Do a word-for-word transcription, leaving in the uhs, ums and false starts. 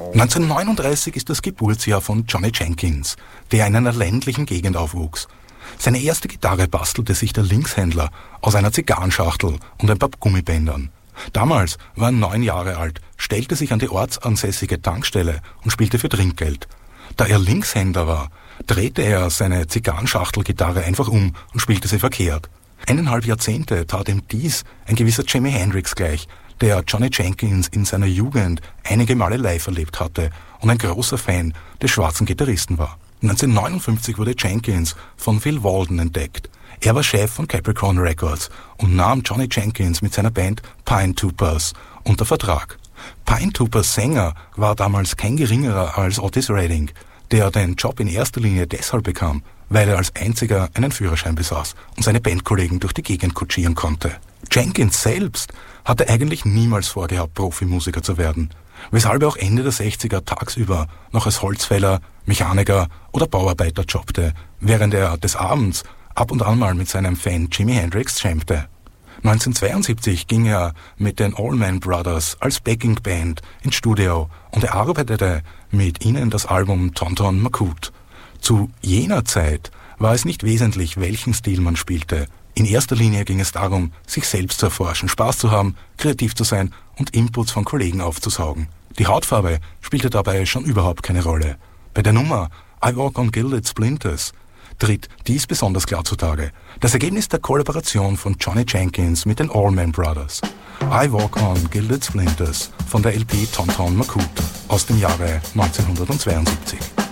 neunzehnhundertneununddreißig ist das Geburtsjahr von Johnny Jenkins, der in einer ländlichen Gegend aufwuchs. Seine erste Gitarre bastelte sich der Linkshändler aus einer Zigarrenschachtel und ein paar Gummibändern. Damals war er neun Jahre alt, stellte sich an die ortsansässige Tankstelle und spielte für Trinkgeld. Da er Linkshänder war, drehte er seine Zigarrenschachtelgitarre einfach um und spielte sie verkehrt. Eineinhalb Jahrzehnte tat ihm dies ein gewisser Jimi Hendrix gleich, der Johnny Jenkins in seiner Jugend einige Male live erlebt hatte und ein großer Fan des schwarzen Gitarristen war. neunzehnhundertneunundfünfzig wurde Jenkins von Phil Walden entdeckt. Er war Chef von Capricorn Records und nahm Johnny Jenkins mit seiner Band Pine Troopers unter Vertrag. Pine Troopers Sänger war damals kein geringerer als Otis Redding, der den Job in erster Linie deshalb bekam, weil er als einziger einen Führerschein besaß und seine Bandkollegen durch die Gegend kutschieren konnte. Jenkins selbst hatte eigentlich niemals vorgehabt, Profimusiker zu werden, weshalb er auch Ende der sechziger tagsüber noch als Holzfäller, Mechaniker oder Bauarbeiter jobbte, während er des Abends ab und an mal mit seinem Fan Jimi Hendrix jammte. neunzehnhundertzweiundsiebzig ging er mit den Allman Brothers als Backingband ins Studio und er arbeitete mit ihnen das Album Tonton Macoute. Zu jener Zeit war es nicht wesentlich, welchen Stil man spielte. In erster Linie ging es darum, sich selbst zu erforschen, Spaß zu haben, kreativ zu sein und Inputs von Kollegen aufzusaugen. Die Hautfarbe spielte dabei schon überhaupt keine Rolle. Bei der Nummer I Walk on Gilded Splinters tritt dies besonders klar zutage. Das Ergebnis der Kollaboration von Johnny Jenkins mit den Allman Brothers. I Walk on Gilded Splinters von der L P Tonton Macoute aus dem Jahre neunzehnhundertzweiundsiebzig.